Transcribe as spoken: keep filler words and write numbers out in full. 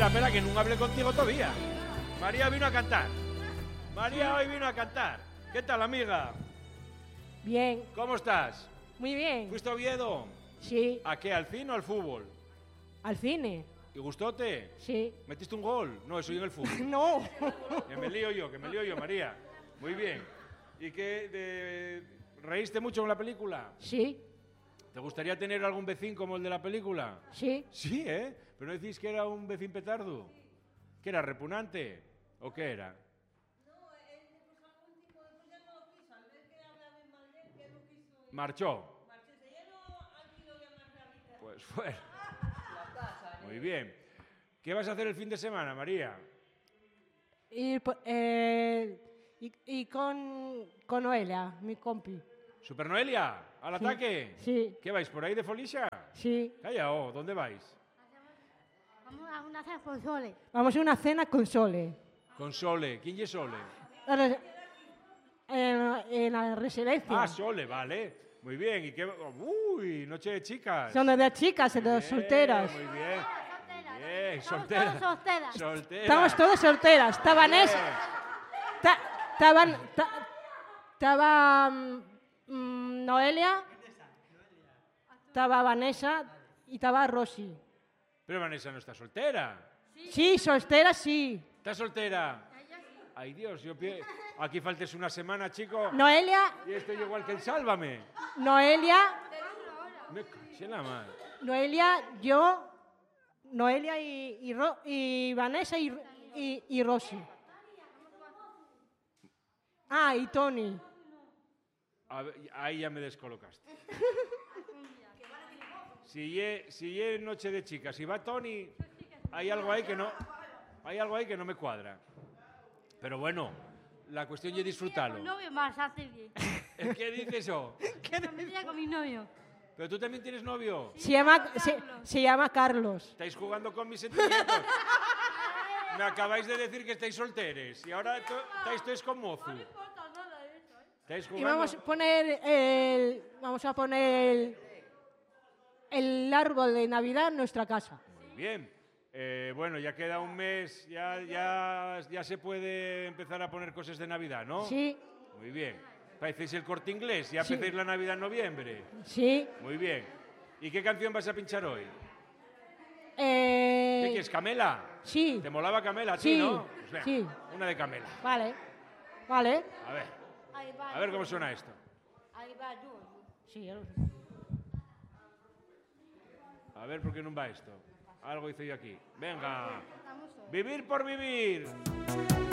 espera, espera, que no hablé contigo todavía. María vino a cantar. María hoy vino a cantar. ¿Qué tal, amiga? Bien. ¿Cómo estás? Muy bien. ¿Fuiste a Oviedo? Sí. ¿A qué? ¿Al cine o al fútbol? ¿Al cine? ¿Y gustóte? Sí. ¿Metiste un gol? No, eso yo en el fútbol. No. Que me lío yo, que me lío yo, María. Muy bien. ¿Y qué? De... ¿Reíste mucho con la película? Sí. ¿Te gustaría tener algún vecino como el de la película? Sí. Sí, ¿eh? ¿Pero no decís que era un vecino petardo? ¿Que era repugnante? ¿O qué era? No, él pues algún tipo de pues ya no lo quiso, al ver que hablaban mal de él, que no quiso. ¿Marchó? Marchó, se ya no alquiló ya más la vida. Pues fuera. Muy bien. ¿Qué vas a hacer el fin de semana, María? Y, po- eh, y, y con, con Noelia, mi compi. ¿Super Noelia? ¿Al Sí. ataque? Sí. ¿Qué vais, por ahí de Folixa? Sí. Calla, oh, ¿dónde vais? Vamos a una cena con Sole. Vamos a una cena con Sole. Con Sole. ¿Quién es Sole? La res- En, en la residencia. Ah, Sole, vale. Muy bien. ¿Y qué? Uy, noche de chicas. Son de chicas, de Bien, solteras. Muy bien. Bien, Estamos soltera. todos solteras. Soltera. Estamos todas solteras. Está Vanessa. Bien. ta- Estaban. ta- Estaba mm, mm, Noelia. Estaba Vanessa y estaba Rosy. Pero Vanessa no está soltera. Sí, soltera sí. ¿Está soltera? Ay, Dios, yo pie... Aquí faltes una semana, chico. Noelia, Y estoy igual que el Sálvame. Noelia, Me caché en la madre. Noelia, yo, Noelia y, y, Ro- y Vanessa y, y, y Rosy. Ah, y Tony. A ver, ahí ya me descolocaste. Si ye, si ye noche de chicas y va Tony, hay algo ahí que no, hay algo ahí que no me cuadra. Pero bueno, la cuestión es disfrutarlo. Con novio más hace bien. ¿El qué dices eso? Familia con mi novio. Pero tú también tienes novio. Se llama, se, se llama Carlos. Estáis jugando con mis sentimientos. Me acabáis de decir que estáis solteres y ahora to- estáis todos con mozu. Estáis Y jugando. vamos a poner el, vamos a poner el, el árbol de Navidad en nuestra casa. Muy bien. Eh, bueno, ya queda un mes, ya, ya, ya se puede empezar a poner cosas de Navidad, ¿no? Sí, Muy bien. Parecéis el Corte Inglés, ya Sí. empecéis la Navidad en noviembre. sí. Muy bien. ¿Y qué canción vas a pinchar hoy? Eh, ¿Qué quieres, Camela? Sí, ¿Te molaba Camela a ti, Sí, no? Pues venga, sí. una de Camela. vale, vale. A ver, Ahí va. a ver cómo suena esto. Ahí va yo. Sí, ya lo sé. A ver por qué no va esto. Algo hice yo aquí. Venga. Estamos solos. Vivir por vivir.